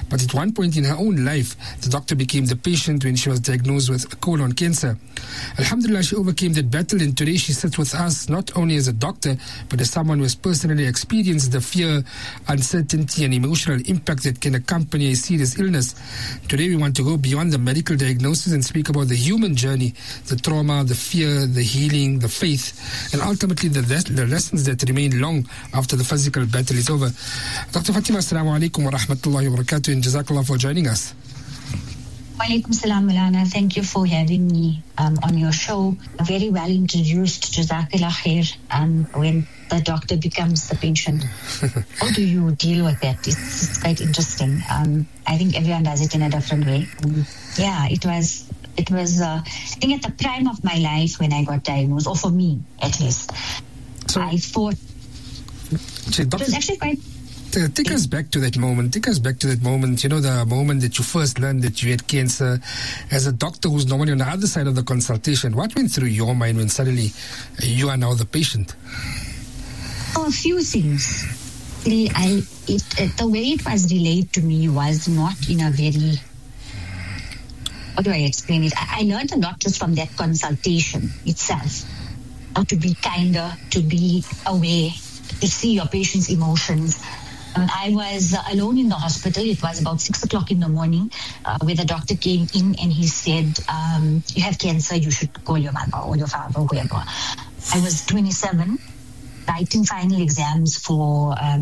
But at one point in her own life, the doctor became the patient when she was diagnosed with colon cancer. Alhamdulillah, she overcame that battle, and today she sits with us not only as a doctor, but as someone who has personally experienced the fear, uncertainty, and emotional impact that can accompany a serious illness. Today we want to go beyond the medical diagnosis and speak about the human journey, the trauma, the fear, the healing, the faith, and ultimately the lessons that remain long after the physical battle is over. Dr. Fatima, assalamu alaikum wa rahmatullahi wa barakatuh, and jazakallah for joining us. Walaikum salam, Mulana. Thank you for having me on your show. Very well introduced. Jazakallah khair. When the doctor becomes the patient, how do you deal with that? It's quite interesting. I think everyone does it in a different way. Yeah, it was. I think at the prime of my life when I got diagnosed, or for me at least. So I thought it was actually quite. Take us back to that moment. You know, the moment that you first learned that you had cancer. As a doctor who's normally on the other side of the consultation, what went through your mind when suddenly you are now the patient? A few things. The way it was relayed to me was not in a very... How do I explain it? I learned a lot just from that consultation itself. How to be kinder, to be aware, to see your patient's emotions. I was alone in the hospital. It was about 6 o'clock in the morning where the doctor came in and he said, you have cancer, you should call your mother or your father or whoever. I was 27, writing final exams for, I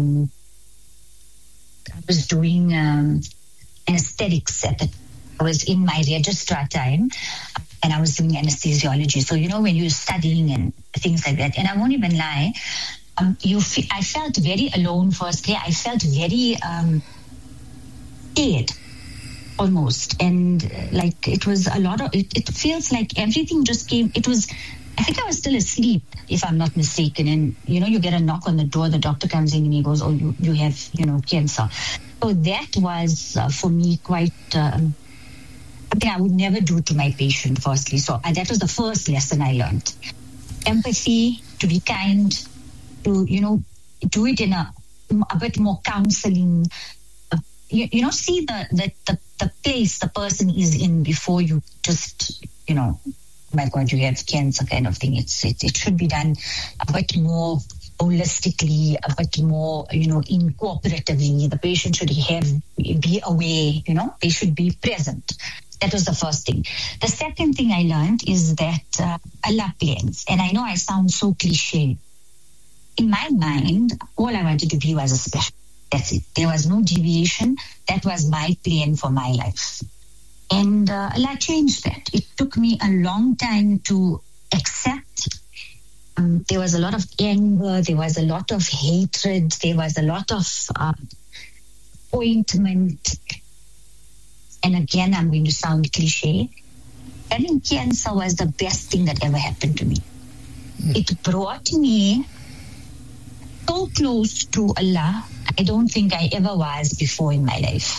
was doing anesthetics at the I was in my registrar time and I was doing anesthesiology. So, you know, when you're studying and things like that, and I won't even lie, I felt very alone firstly. I felt very scared almost. And like it was a lot of, it feels like everything just came, I think I was still asleep, if I'm not mistaken. And, you know, you get a knock on the door, the doctor comes in and he goes, oh, you have, cancer. So that was for me quite... something I would never do to my patient, firstly. So that was the first lesson I learned. Empathy, to be kind, to, do it in a bit more counseling. See the place the person is in before you just, oh my God, you have cancer kind of thing. It should be done a bit more holistically, a bit more, incooperatively. The patient should be aware, they should be present. That was the first thing. The second thing I learned is that Allah plans. And I know I sound so cliche. In my mind, all I wanted to be was a specialist. That's it. There was no deviation. That was my plan for my life. And Allah changed that. It took me a long time to accept. There was a lot of anger. There was a lot of hatred. There was a lot of appointment. And again, I'm going to sound cliche. Having cancer was the best thing that ever happened to me. It brought me so close to Allah. I don't think I ever was before in my life.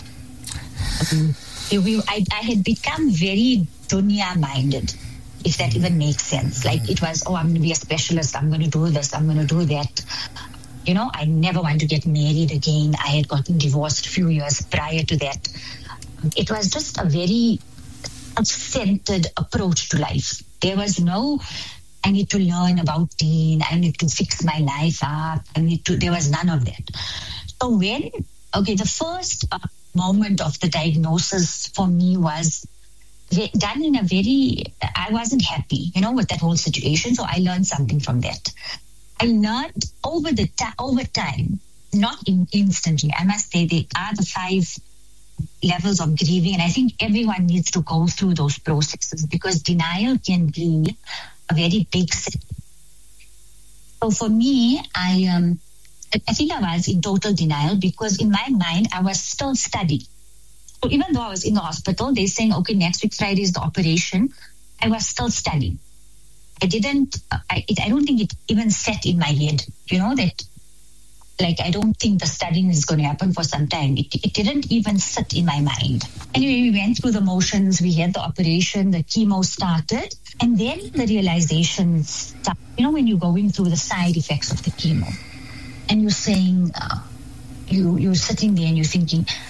I had become very dunya-minded, if that even makes sense. Like it was, I'm going to be a specialist. I'm going to do this. I'm going to do that. I never want to get married again. I had gotten divorced a few years prior to that. It was just a very self-centered approach to life. There was no, I need to learn about deen, I need to fix my life up, there was none of that. So the first moment of the diagnosis for me was done in I wasn't happy, with that whole situation. So I learned something from that. I learned over time, not instantly. I must say there are the 5 levels of grieving, and I think everyone needs to go through those processes because denial can be a very big set. So for me, I think I was in total denial because in my mind I was still studying. So even though I was in the hospital, they're saying, okay, next week Friday is the operation, I was still studying. I don't think it even set in my head, that I don't think the studying is going to happen for some time. It didn't even sit in my mind. Anyway, we went through the motions. We had the operation, the chemo started. And then the realization started. When you're going through the side effects of the chemo and you're saying, you're sitting there and you're thinking,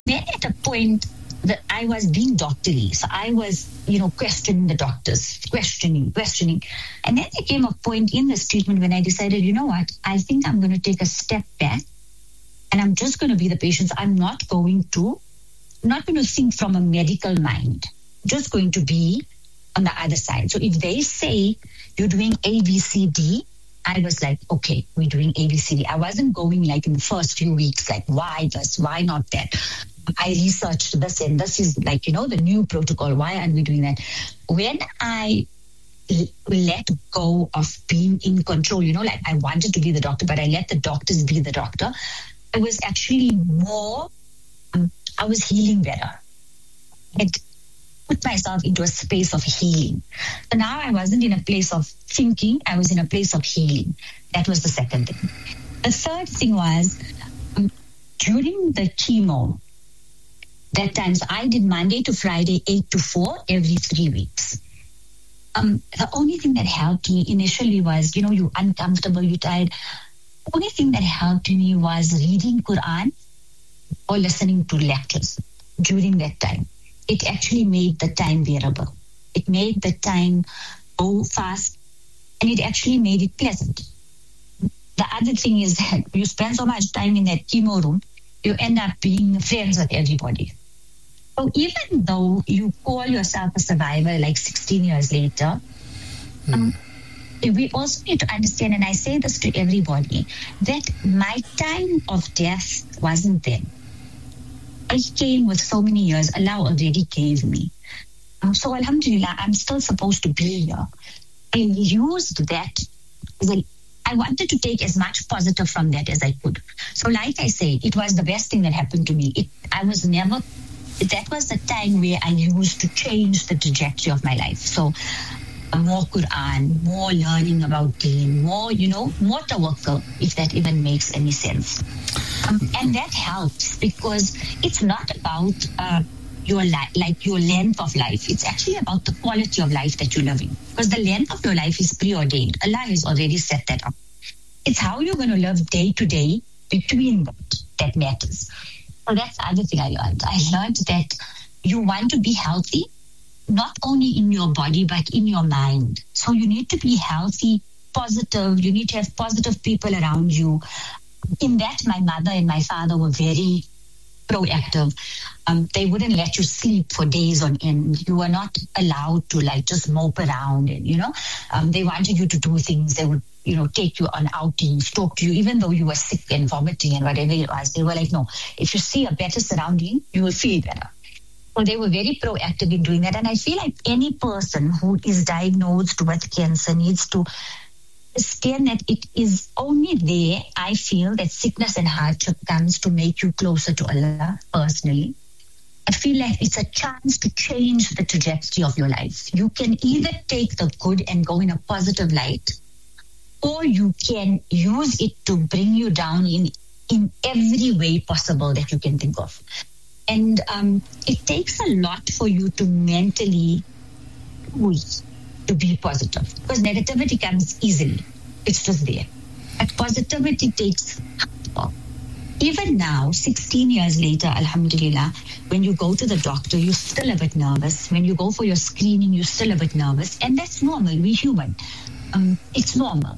then at a point that I was being doctory. So I was, questioning the doctors, questioning. And then there came a point in this treatment when I decided, you know what, I think I'm going to take a step back and I'm just going to be the patient. I'm not going to think from a medical mind, just going to be on the other side. So if they say you're doing A, B, C, D, I was like, okay, we're doing A, B, C, D. I wasn't going like in the first few weeks, like why this, why not that? I researched this and this is like, the new protocol. Why aren't we doing that? When I let go of being in control, like I wanted to be the doctor, but I let the doctors be the doctor, I was actually I was healing better. It put myself into a space of healing. So now I wasn't in a place of thinking, I was in a place of healing. That was the second thing. The third thing was during the chemo, that time, so I did Monday to Friday, 8 to 4, every 3 weeks. The only thing that helped me initially was, you're uncomfortable, you're tired. The only thing that helped me was reading Quran or listening to lectures during that time. It actually made the time bearable. It made the time go fast, and it actually made it pleasant. The other thing is that you spend so much time in that chemo room, you end up being friends with everybody. So even though you call yourself a survivor like 16 years later, we also need to understand, and I say this to everybody, that my time of death wasn't then. I came with so many years. Allah already gave me. So Alhamdulillah, I'm still supposed to be here. I used that. I wanted to take as much positive from that as I could. So like I say, it was the best thing that happened to me. That was the time where I used to change the trajectory of my life. So more Quran, more learning about deen, more tawakkul, if that even makes any sense. And that helps because it's not about your length of life. It's actually about the quality of life that you're living. Because the length of your life is preordained. Allah has already set that up. It's how you're going to live day to day between that matters. So that's the other thing I learned. I learned that you want to be healthy, not only in your body, but in your mind. So you need to be healthy, positive. You need to have positive people around you. In that, my mother and my father were very proactive. They wouldn't let you sleep for days on end. You were not allowed to just mope around and, they wanted you to do things. They would, take you on outings, talk to you, even though you were sick and vomiting and whatever it was. They were like, no, if you see a better surrounding, you will feel better. So they were very proactive in doing that. And I feel like any person who is diagnosed with cancer needs to understand that it is only there, I feel, that sickness and hardship comes to make you closer to Allah personally. I feel like it's a chance to change the trajectory of your life. You can either take the good and go in a positive light, or you can use it to bring you down in every way possible that you can think of. And it takes a lot for you to mentally choose to be positive, because negativity comes easily. It's just there. But positivity takes time. Even now, 16 years later, Alhamdulillah, when you go to the doctor, you're still a bit nervous. When you go for your screening, you're still a bit nervous. And that's normal. We're human. It's normal.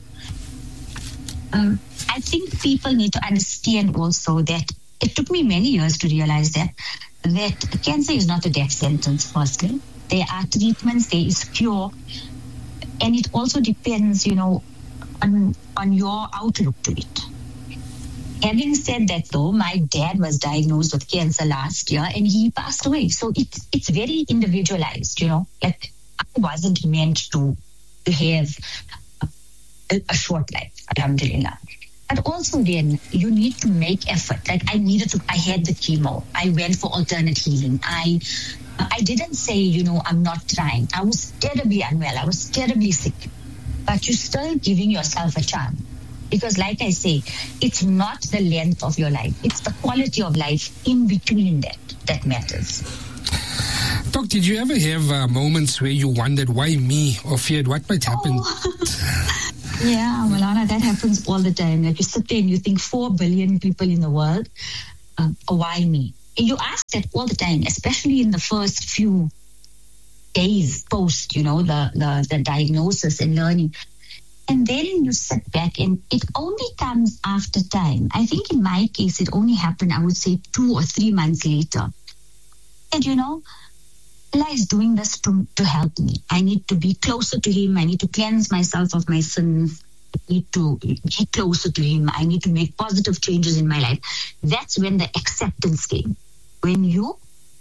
I think people need to understand also that it took me many years to realize that cancer is not a death sentence, firstly. There are treatments, there is cure. And it also depends, on your outlook to it. Having said that, though, my dad was diagnosed with cancer last year and he passed away. So it's very individualized, I wasn't meant to have a short life, alhamdulillah. But also then, you need to make effort. I had the chemo. I went for alternate healing. I didn't say, I'm not trying. I was terribly unwell. I was terribly sick. But you're still giving yourself a chance. Because like I say, it's not the length of your life. It's the quality of life in between that matters. Doc, did you ever have moments where you wondered why me, or feared what might happen? Yeah, Malana, that happens all the time. Like you sit there and you think 4 billion people in the world, why me? you ask that all the time, especially in the first few days post, the diagnosis and learning. And then you sit back and it only comes after time. I think in my case, it only happened, I would say 2 or 3 months later. And Allah is doing this to help me. I need to be closer to Him. I need to cleanse myself of my sins. I need to be closer to Him. I need to make positive changes in my life. That's when the acceptance came. When you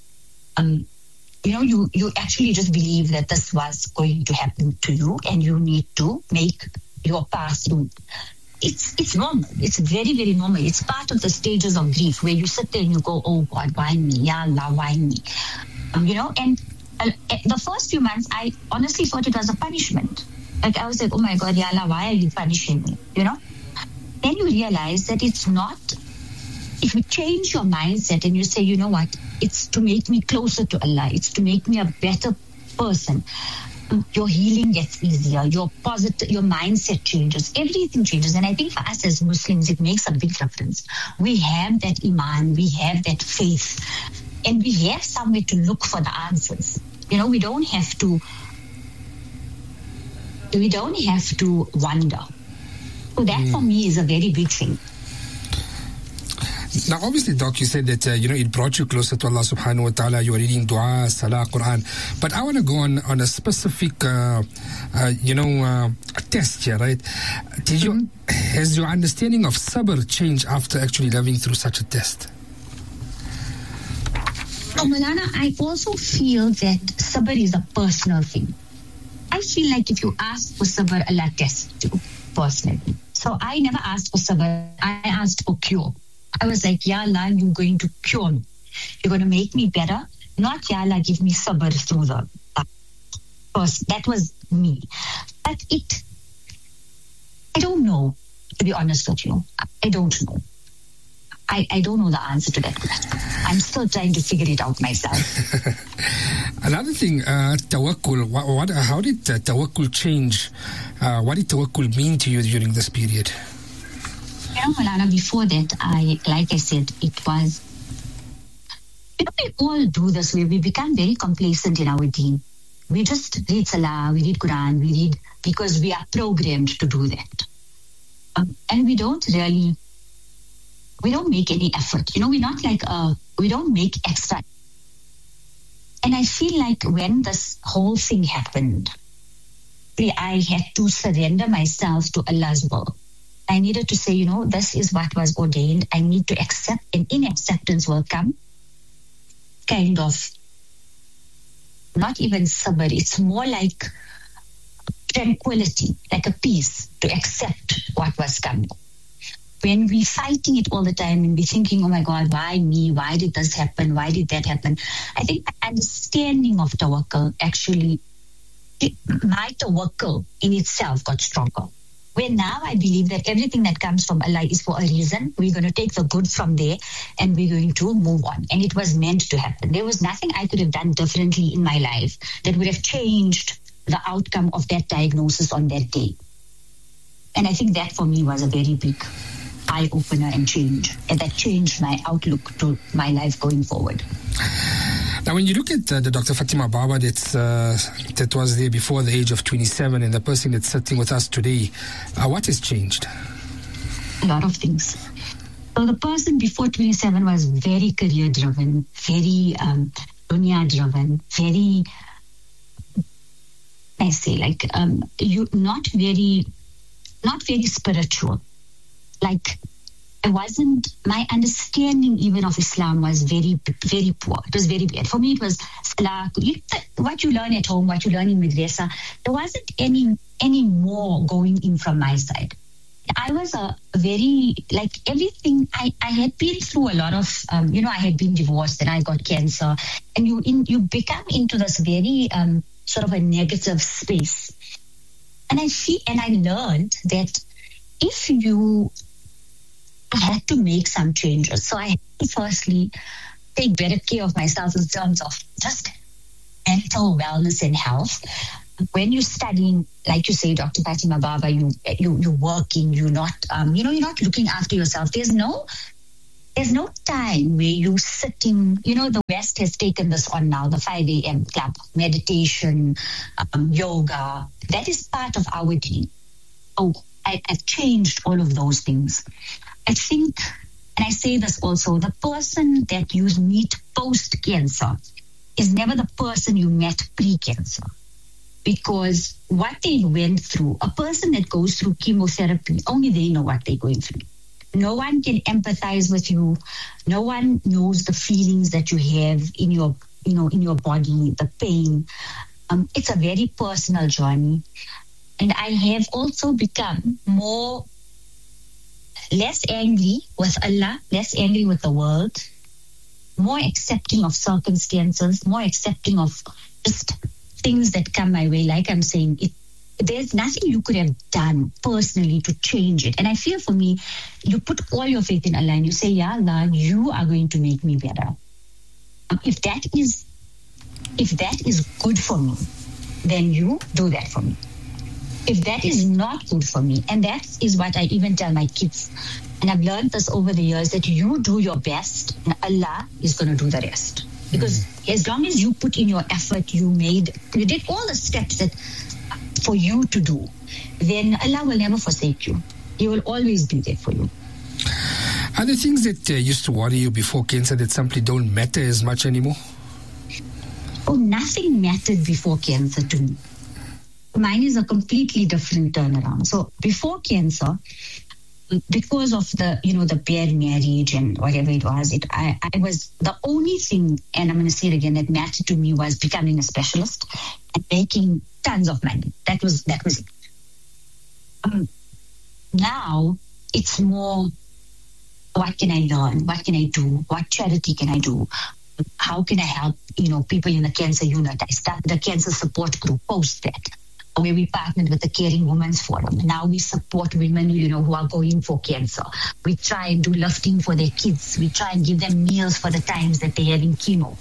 actually just believe that this was going to happen to you and you need to make your path through. It's normal. It's very, very normal. It's part of the stages of grief where you sit there and you go, oh God, why me? Ya Allah, why me? And the first few months, I honestly thought it was a punishment. Like I was like, oh my God, Ya Allah, why are you punishing me? Then you realize that it's not. If you change your mindset and you say, you know what, it's to make me closer to Allah. It's to make me a better person. Your healing gets easier. Your mindset changes. Everything changes. And I think for us as Muslims, it makes a big difference. We have that iman. We have that faith. And we have somewhere to look for the answers. We don't have to wonder. So that for me is a very big thing. Now, obviously, Doc, you said that, it brought you closer to Allah subhanahu wa ta'ala. You were reading dua, salah, Quran. But I want to go on a specific, test here, right? Has your understanding of sabr changed after actually living through such a test? Oh, Malana, I also feel that sabr is a personal thing. I feel like if you ask for sabr, Allah tests you personally. So I never asked for sabr. I asked for cure. I was like, Ya Allah, you're going to cure me. You're going to make me better. Not, Ya Allah, give me sabr through the first. That was me. But I don't know, to be honest with you. I don't know. I don't know the answer to that question. I'm still trying to figure it out myself. Another thing, tawakkul. How did tawakkul change? What did tawakkul mean to you during this period? Malana, before that, like I said, it was, we all do this way. We become very complacent in our deen. We just read Salah, we read Quran, we read because we are programmed to do that. And we don't make any effort. We're not like, we don't make extra. And I feel like when this whole thing happened, I had to surrender myself to Allah's will. I needed to say, this is what was ordained. I need to accept, and in acceptance will come kind of, not even sabr, it's more like tranquility, like a peace to accept what was coming. When we're fighting it all the time and we're thinking, oh my God, why me? Why did this happen? Why did that happen? I think my understanding of tawakkul actually, my tawakkul in itself got stronger. Where now I believe that everything that comes from Allah is for a reason. We're going to take the good from there and we're going to move on. And it was meant to happen. There was nothing I could have done differently in my life that would have changed the outcome of that diagnosis on that day. And I think that for me was a very big eye-opener and change. And that changed my outlook to my life going forward. Now, when you look at the Dr. Fatima Baba that was there before the age of 27 and the person that's sitting with us today, what has changed? A lot of things. So the person before 27 was very career-driven, very dunya-driven, very, not very spiritual. Like, my understanding even of Islam was very, very poor. It was very bad. For me, it was Salah, what you learn at home, what you learn in Madrasa. There wasn't any more going in from my side. I was everything, I had been through a lot of, I had been divorced and I got cancer. And you become into this very sort of a negative space. And I learned that if I had to make some changes. So I had to firstly take better care of myself in terms of just mental wellness and health. When you're studying, like you say, Dr. Fatima Baba, you're working, you're not, you're not looking after yourself. There's no There's no time where you sitting, the West has taken this on now, the 5 a.m. club, meditation, yoga. That is part of our day. Oh, I've changed all of those things. I think, and I say this also, the person that you meet post-cancer is never the person you met pre-cancer. Because what they went through, a person that goes through chemotherapy, only they know what they're going through. No one can empathize with you. No one knows the feelings that you have in your body, the pain. It's a very personal journey. And I have also become less angry with Allah, less angry with the world, more accepting of circumstances, more accepting of just things that come my way. Like I'm saying, there's nothing you could have done personally to change it. And I feel for me, you put all your faith in Allah and you say, Ya Allah, you are going to make me better. If that is good for me, then you do that for me. If that is not good for me, and that is what I even tell my kids, and I've learned this over the years, that you do your best and Allah is going to do the rest. Because as long as you put in your effort, you did all the steps that for you to do, then Allah will never forsake you. He will always be there for you. Are there things that used to worry you before cancer that simply don't matter as much anymore? Oh, nothing mattered before cancer to me. Mine is a completely different turnaround. So before cancer, because of the bad marriage and whatever it was, I was the only thing, and I'm going to say it again, that mattered to me was becoming a specialist and making tons of money. That was it. Now it's more, what can I learn? What can I do? What charity can I do? How can I help, people in the cancer unit? I started a cancer support group post that, where we partnered with the Caring Women's Forum. Now we support women, who are going for cancer. We try and do lifting for their kids. We try and give them meals for the times that they're having chemo.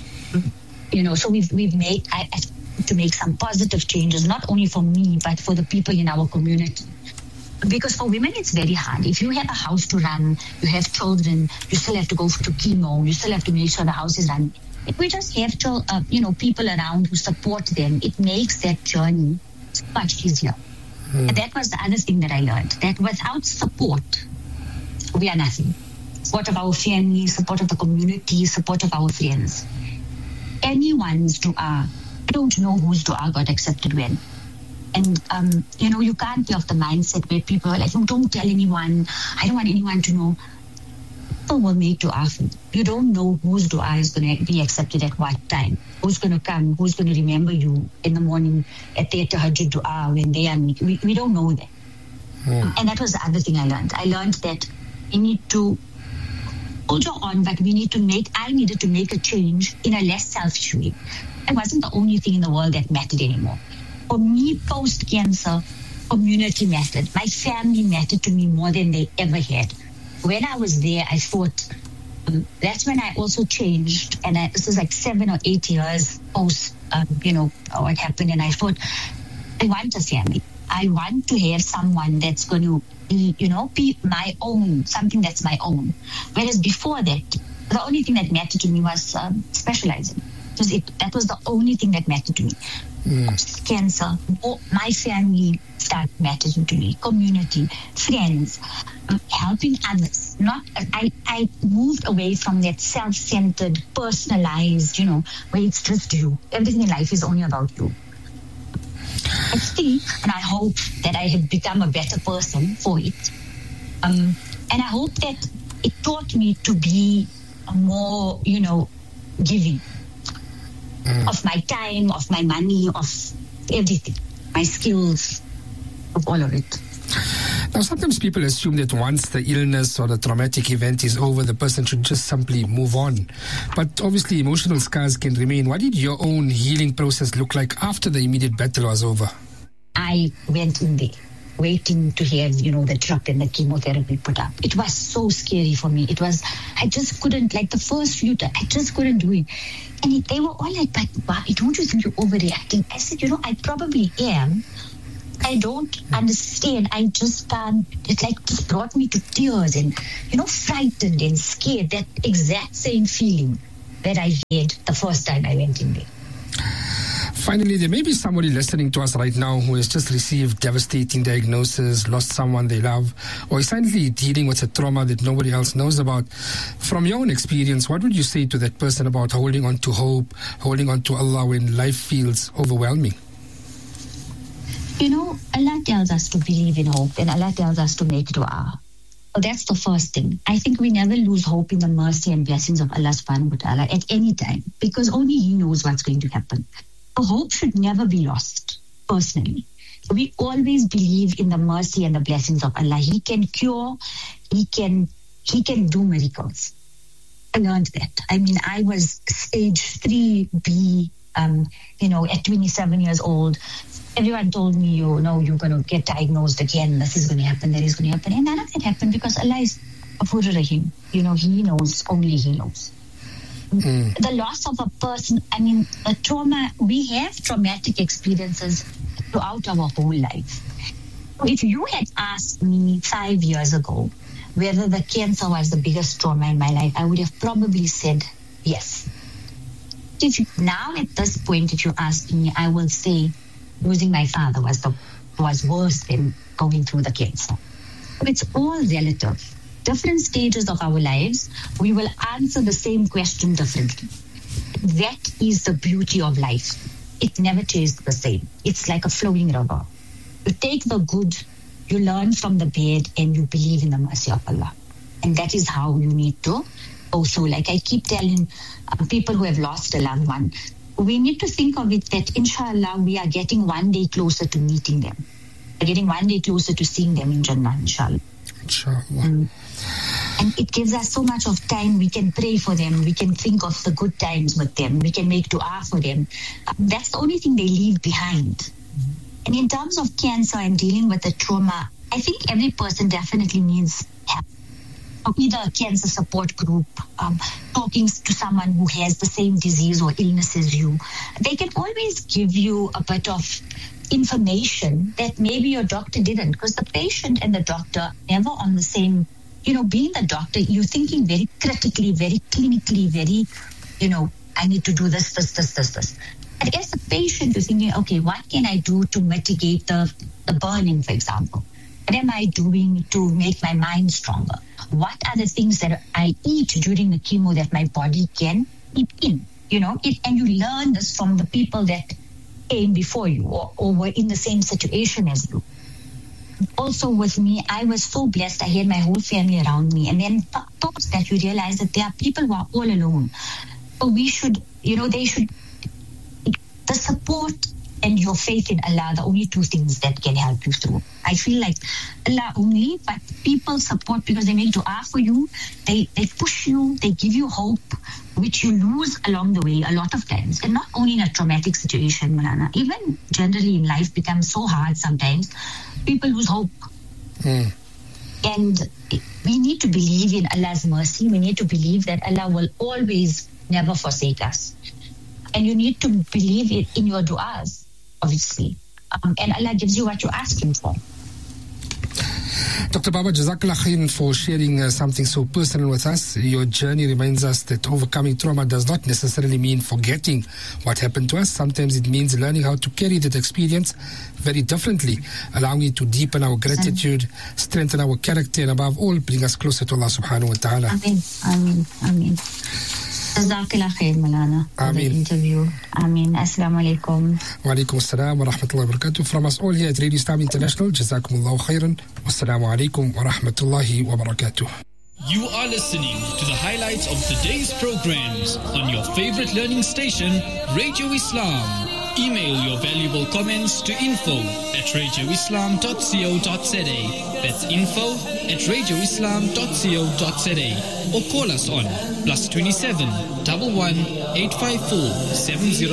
So we've made, to make some positive changes, not only for me, but for the people in our community. Because for women, it's very hard. If you have a house to run, you have children, you still have to go to chemo, you still have to make sure the house is run. If we just have people around who support them, it makes that journey much easier. And that was the other thing that I learned, that without support, we are nothing. Support of our family, support of the community, support of our friends. Anyone's dua, I don't know whose dua got accepted when. And, you can't be of the mindset where people are like, don't tell anyone. I don't want anyone to know. People will make dua for you. You don't know whose dua is going to be accepted at what time. Who's going to come? Who's going to remember you in the morning at their tahajjud dua when they are meeting? We don't know that. And that was the other thing I learned. I learned that we need to hold on, but I needed to make a change in a less selfish way. I wasn't the only thing in the world that mattered anymore. For me, post-cancer, community mattered. My family mattered to me more than they ever had. When I was there, I thought, that's when I also changed. And this was like 7 or 8 years post, what happened. And I thought, I want a family. I want to have someone that's going to, be my own, something that's my own. Whereas before that, the only thing that mattered to me was specializing. That was the only thing that mattered to me. Cancer, my family started mattering to me, community, friends, helping others. I moved away from that self-centered, personalized, where it's just you. Everything in life is only about you. I think, and I hope that I have become a better person for it. And I hope that it taught me to be more, giving. Of my time, of my money, of everything, my skills, of all of it. Now, sometimes people assume that once the illness or the traumatic event is over, the person should just simply move on. But obviously, emotional scars can remain. What did your own healing process look like after the immediate battle was over? I went in there, waiting to have, the drug and the chemotherapy put up. It was so scary for me. I just couldn't, like the first few times, I just couldn't do it. And they were all like, but why don't you think you're overreacting? I said, I probably am. I don't understand. I just can't. It just brought me to tears and, frightened and scared. That exact same feeling that I had the first time I went in there. Finally, there may be somebody listening to us right now who has just received devastating diagnosis, lost someone they love, or is silently dealing with a trauma that nobody else knows about. From your own experience, what would you say to that person about holding on to hope, holding on to Allah when life feels overwhelming? Allah tells us to believe in hope, and Allah tells us to make dua. So that's the first thing. I think we never lose hope in the mercy and blessings of Allah subhanahu wa ta'ala at any time, because only He knows what's going to happen. So hope should never be lost, personally. So we always believe in the mercy and the blessings of Allah. He can cure, He can do miracles. I learned that. I was stage 3B, at 27 years old. Everyone told me, you're going to get diagnosed again. This is going to happen, that is going to happen. And none of that happened because Allah is Ghafur Rahim. He knows, only He knows. The loss of a person, the trauma, we have traumatic experiences throughout our whole life. If you had asked me 5 years ago whether the cancer was the biggest trauma in my life, I would have probably said yes. Now at this point, if you ask me, I will say losing my father was worse than going through the cancer. It's all relative. Different stages of our lives, we will answer the same question differently. That is the beauty of life. It never tastes the same. It's like a flowing river. You take the good, you learn from the bad, and you believe in the mercy of Allah. And that is how you need to also, like I keep telling people who have lost a loved one, we need to think of it that inshallah we are getting one day closer to meeting them. We're getting one day closer to seeing them in Jannah, inshallah. Inshallah. And it gives us so much of time. We can pray for them. We can think of the good times with them. We can make dua for them. That's the only thing they leave behind. And in terms of cancer and dealing with the trauma, I think every person definitely needs help. Either a cancer support group, talking to someone who has the same disease or illness as you. They can always give you a bit of information that maybe your doctor didn't, because the patient and the doctor never on the same, being the doctor, you're thinking very critically, very clinically, very, I need to do this. But as a patient, you're thinking, okay, what can I do to mitigate the burning, for example? What am I doing to make my mind stronger? What are the things that I eat during the chemo that my body can eat in? And you learn this from the people that came before you or were in the same situation as you. Also with me, I was so blessed. I had my whole family around me. And then post that you realize that there are people who are all alone. So we should, the support and your faith in Allah are the only two things that can help you through. I feel like Allah only, but people support because they make dua for you, they push you, they give you hope, which you lose along the way a lot of times. And not only in a traumatic situation, Malana, even generally in life becomes so hard sometimes. People lose hope. And we need to believe in Allah's mercy. We need to believe that Allah will always never forsake us. And you need to believe in your du'as, obviously. And Allah gives you what you ask Him for. Dr. Baba, Jazakallah khairan for sharing something so personal with us. Your journey reminds us that overcoming trauma does not necessarily mean forgetting what happened to us. Sometimes it means learning how to carry that experience very differently, allowing it to deepen our gratitude, strengthen our character, and above all, bring us closer to Allah subhanahu wa ta'ala. Ameen. Jazakallah khair, Malana, for the interview. Ameen. Assalamu alaikum. Wa alaikum assalam wa rahmatullahi wa barakatuh. From us all here at Radio Islam International, Jazakumullahu khairan. Wassalamu alaikum wa rahmatullahi wa barakatuh. You are listening to the highlights of today's programs on your favorite learning station, Radio Islam. Email your valuable comments to info@radioislam.co.za. That's info@radioislam.co.za. Or call us on +27 11 854 70